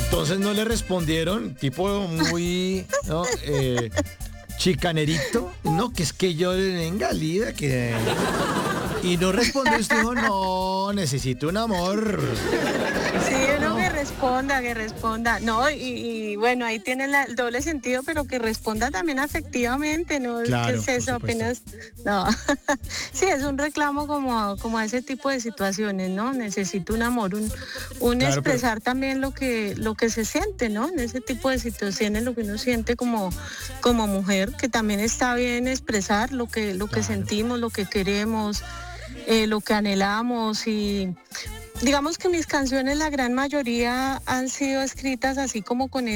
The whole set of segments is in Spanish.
entonces no le respondieron, tipo muy, ¿no? Chicanerito, no, que es que yo venga, Lida, que... Y no respondió, usted dijo, no, necesito un amor. Sí, uno No, que responda. No, y bueno, ahí tiene el doble sentido, pero que responda también afectivamente, ¿no? ¿Qué claro, es por eso? supuesto. Apenas, no. Sí, es un reclamo como a ese tipo de situaciones, ¿no? Necesito un amor, un Claro, pero expresar también lo que se siente, ¿no? En ese tipo de situaciones, lo que uno siente como mujer, que también está bien expresar lo que claro. sentimos, lo que queremos, lo que anhelamos. Y digamos que mis canciones, la gran mayoría han sido escritas así como con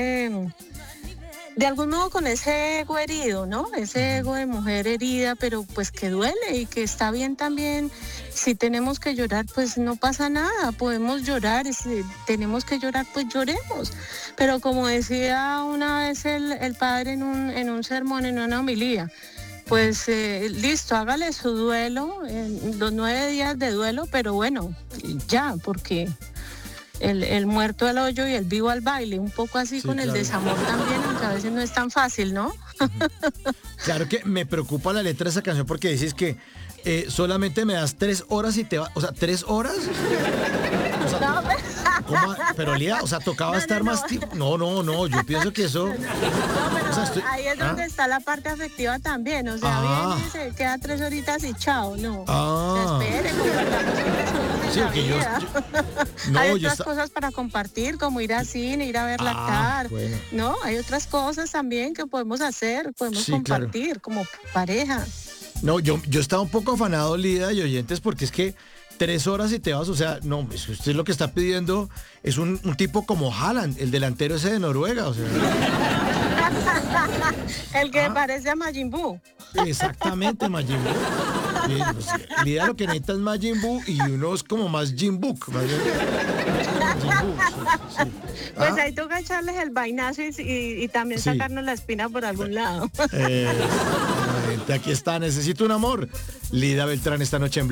de algún modo con ese ego herido, ¿no? Ese Ujú. ego de mujer herida, pero pues que duele y que está bien también. Si tenemos que llorar, pues no pasa nada, podemos llorar. Y si tenemos que llorar, pues lloremos. Pero como decía una vez el padre en un sermón, en una homilía, pues listo, hágale su duelo, los 9 días de duelo, pero bueno, ya, porque el muerto al hoyo y el vivo al baile, un poco así Sí, con el claro. desamor también, aunque a veces no es tan fácil, ¿no? Ujú. Claro que me preocupa la letra de esa canción porque dices que solamente me das 3 horas y te vas. O sea, 3 horas. O sea, No, ¿cómo? Pero Lía, o sea, tocaba no, no, estar no, más tiempo. No, no, no, yo pienso que eso. no, pero O sea, estoy. ahí es ¿Ah? donde está la parte afectiva también, o sea, viene y Ah, se queda 3 horitas y chao, no. O sea, ah. espere, compartamos otras cosas en Sí, la porque yo. vida. Hay No, yo otras está. cosas para compartir, como ir al cine, ir a ver Ah, lactar, bueno. ¿no? Hay otras cosas también que podemos hacer, podemos Sí, claro. compartir como pareja. No, yo estaba un poco afanado, Lida y oyentes, porque es que 3 horas y te vas, o sea, no, usted lo que está pidiendo es un tipo como Haaland, el delantero ese de Noruega, o sea. El que Ah, parece a Majin Buu. exactamente, Majin Buu. Pues, Lida lo que necesita es Majin Buu y uno es como más Jim Book, más bien Majin Buu, sí, sí. Pues Ah, ahí toca echarles el vainazo y también sí. sacarnos la espina por algún lado. Exactamente, aquí está, necesito un amor. Lida Beltrán esta noche en